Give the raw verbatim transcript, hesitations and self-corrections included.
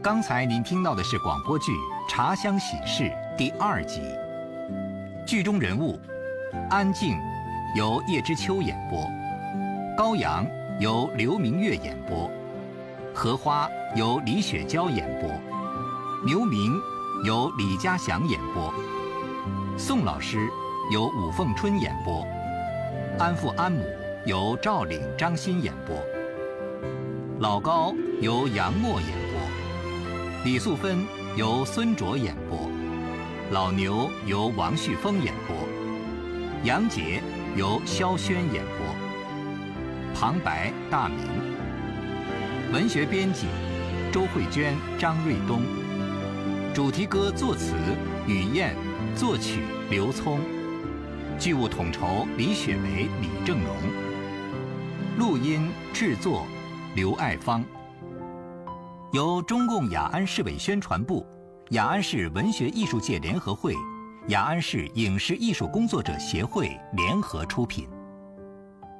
刚才您听到的是广播剧《茶香喜事》第二集。剧中人物：安静由叶知秋演播，高阳由刘明月演播，荷花由李雪娇演播，牛明由李家祥演播，宋老师由武凤春演播，安父安母由赵岭、张欣演播，老高由杨默演播，李素芬由孙卓演播，老牛由王旭峰演播，杨杰由萧轩演播，旁白大明，文学编辑周慧娟、张瑞东，主题歌作词雨燕，作曲刘聪，剧务统筹李雪梅、李正荣，录音制作刘爱芳。由中共雅安市委宣传部、雅安市文学艺术界联合会、雅安市影视艺术工作者协会联合出品。